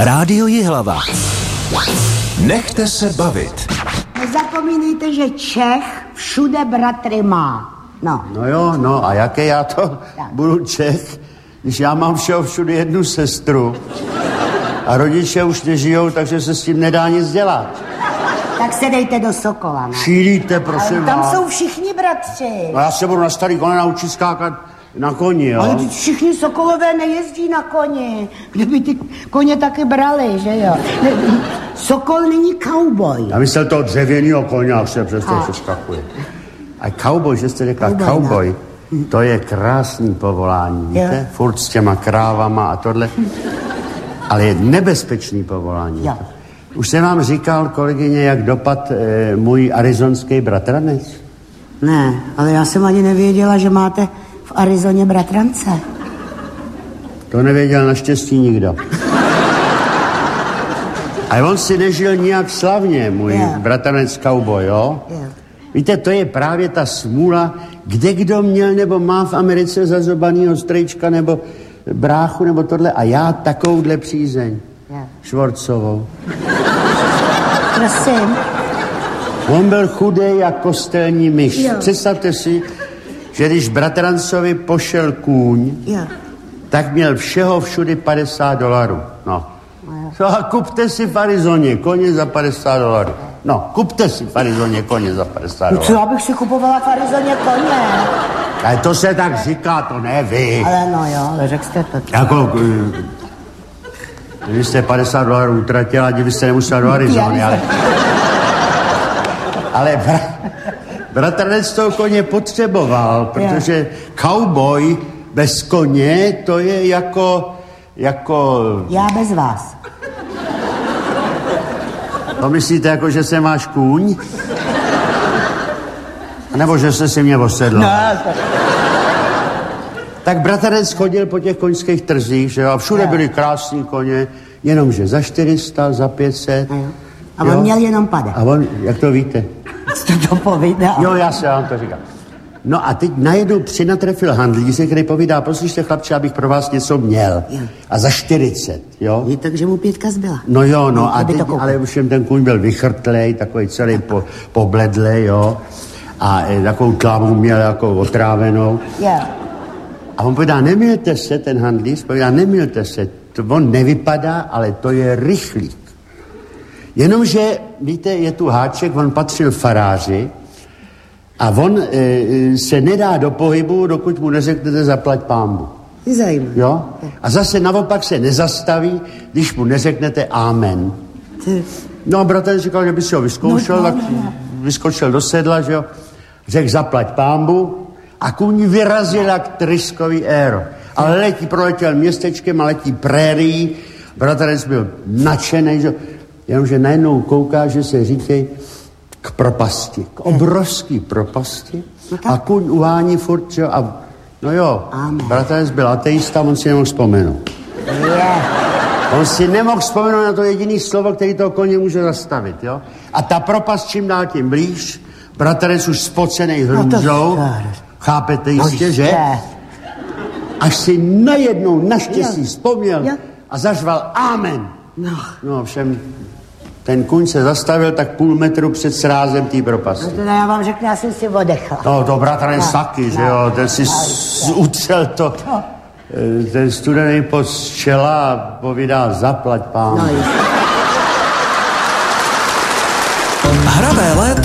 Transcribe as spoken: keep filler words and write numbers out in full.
Rádio Jihlava. Nechte se bavit. Nezapomínejte, že Čech všude bratry má. No. No jo, no a jaké já to tak. budu Čech, když já mám všeho všude jednu sestru a rodiče už nežijou, takže se s tím nedá nic dělat. Tak se dejte do Sokola, ne? Šílíte, prosím Ale tam vás. jsou všichni bratři. No já se budu na starý kole naučit skákat na koni, jo? Ale všichni Sokolové nejezdí na koni. Kdyby ty koně taky brali, že jo? Sokol není cowboy. Já myslel toho dřevěnýho koně, jak se přes to přeskakuje. A cowboy, že jste řekla, cowboy, cowboy to je krásný povolání, víte? Jo. Furt s těma krávama a tohle. Ale je nebezpečný povolání. Jo. Už jsem vám říkal, kolegyně, jak dopad e, můj arizonský bratranec? Ne, ale já jsem ani nevěděla, že máte v Arizoně bratrance. To nevěděl naštěstí nikdo. A on si nežil nijak slavně, můj yeah. bratranec cowboy, jo? Yeah. Víte, to je právě ta smůla, kde kdo měl nebo má v Americe zazobanýho strejčka nebo bráchu nebo tohle a já takovouhle přízeň. Yeah. Švorcovou. Prosím. On byl chudej jak kostelní myš. Jo. Představte si, že když bratrancovi pošel kůň, jo. tak měl všeho všudy padesát dolarů. No. No a kupte si v Arizoně koně za padesát dolarů. No, kupte si v Arizoně koně za padesát dolarů. Co já bych si kupovala v Arizoně koně? Ale to se tak říká, to ne vy. Ale no jo, ale řekl jste to. Jako, když jste padesát dolarů utratila, kdybyste nemusela do Arizony, ale... Ale bra... bratranec toho koně potřeboval, protože cowboy bez koně, to je jako... jako... Já bez vás. To myslíte jako, že se máš kůň? A nebo že jste si mě osedla? No, tak... Tak bratranec chodil po těch koňských trzích, že jo, a všude byly krásný koně, jenomže za čtyři sta, za pět set. A on jo? měl jenom padat. A on, jak to víte? Jste to povídal. Jo, já se vám to říkám. No a teď najednou přinatrefil handlíře, který povídá, poslyšte chlapče, abych pro vás něco měl. Jo. A za čtyřicet, jo? Je, takže mu pětka zbyla. No jo, no a teď, ale už ten kůň byl vychrtlej, takový celý po, pobledlej, jo? A e, takovou tlavu měl jako otrávenou. Jo. A on povídá, nemilte se, ten handlíř, povídá, nemilte se, to on nevypadá, ale to je rychlík. Jenomže, víte, je tu háček, on patřil faráři a on e, se nedá do pohybu, dokud mu neřeknete zaplať pánbu. Zajímavé. Jo? A zase naopak se nezastaví, když mu neřeknete amen. Ty. No a bratranec říkal, že by si ho vyzkoušel, no, no, tak no. vyskočil do sedla, že jo, řekl zaplať pánbu a kůň vyrazil jak tryskový éro. Ale letí, proletěl městečkem a letí prérií, bratranec byl nadšenej, že jenomže najednou kouká, že se říkají k propasti, k obrovský propasti a kůň uhání furt, že a no jo, amen. Bratranec byl ateista, on si nemohl vzpomenout. Yeah. On si nemohl vzpomenout na to jediné slovo, který toho koně může zastavit, jo. A ta propast čím dál tím blíž, bratranec už spocenej hrůzou, no chápete jistě, no, že? Až si najednou naštěstí vzpomněl jo. a zařval amen. No. No všem, ten kuň se zastavil tak půl metru před srázem té propasti. No teda já vám řeknu, já jsem si odechla. No to bratranec no. taky, no. že jo, ten si no. utřel to, no. ten studený pot z čela a povídá zaplať pán. No, Hravé léto